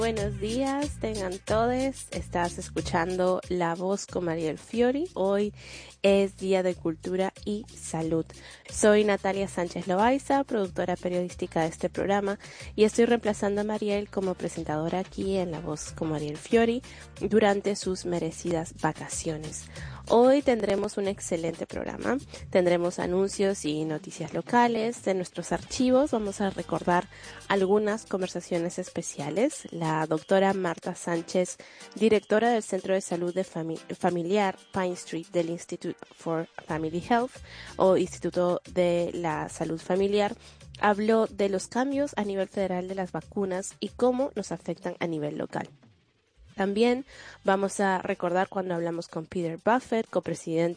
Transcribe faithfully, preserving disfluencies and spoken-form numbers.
Buenos días, tengan todos. Estás escuchando La Voz con Mariel Fiori. Hoy es Día de Cultura y Salud. Soy Natalia Sánchez Loaiza, productora periodística de este programa, y estoy reemplazando a Mariel como presentadora aquí en La Voz con Mariel Fiori durante sus merecidas vacaciones. Hoy tendremos un excelente programa. Tendremos anuncios y noticias locales de nuestros archivos. Vamos a recordar algunas conversaciones especiales. La doctora Marta Sánchez, directora del Centro de Salud de Fami- Familiar Pine Street del Institute for Family Health o Instituto de la Salud Familiar, habló de los cambios a nivel federal de las vacunas y cómo nos afectan a nivel local. También vamos a recordar cuando hablamos con Peter Buffett, copresidente